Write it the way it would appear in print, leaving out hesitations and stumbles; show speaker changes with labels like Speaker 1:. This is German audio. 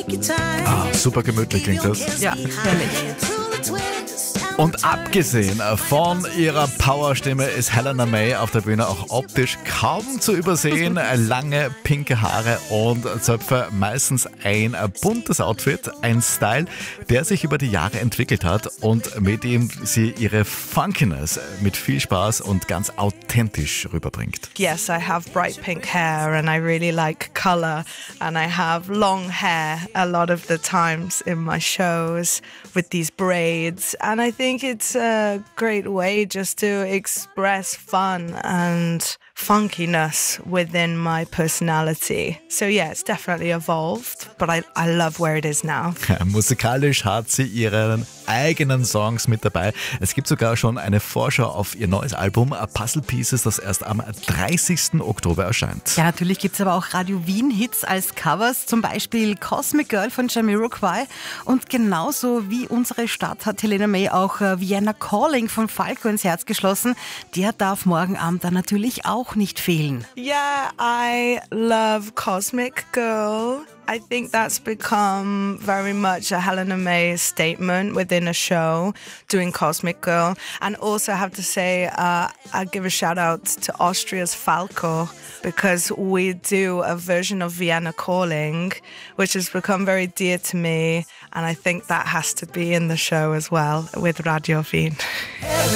Speaker 1: Super gemütlich klingt das.
Speaker 2: Ja, herrlich.
Speaker 1: Und abgesehen von ihrer Powerstimme ist Helena May auf der Bühne auch optisch kaum zu übersehen. Lange pinke Haare und Zöpfe, meistens ein buntes Outfit, ein Style, der sich über die Jahre entwickelt hat und mit dem sie ihre Funkiness mit viel Spaß und ganz authentisch rüberbringt.
Speaker 2: Yes, I have bright pink hair and I really like color and I have long hair a lot of the times in my shows with these braids and I think it's a great way just to express fun and funkiness within my personality. So yeah, it's definitely evolved, but I love where it is now.
Speaker 1: Musikalisch hat sie ihren eigenen Songs mit dabei. Es gibt sogar schon eine Vorschau auf ihr neues Album Puzzle Pieces, das erst am 30. Oktober erscheint.
Speaker 3: Ja, natürlich gibt es aber auch Radio Wien-Hits als Covers, zum Beispiel Cosmic Girl von Jamiroquai. Und genauso wie unsere Stadt hat Helena May auch Vienna Calling von Falco ins Herz geschlossen. Der darf morgen Abend dann natürlich auch nicht fehlen.
Speaker 2: Yeah, I love Cosmic Girl. I think that's become very much a Helena May statement within a show, doing Cosmic Girl. And also I have to say, I give a shout out to Austria's Falco because we do a version of Vienna Calling, which has become very dear to me. And I think that has to be in the show as well with Radio Wien.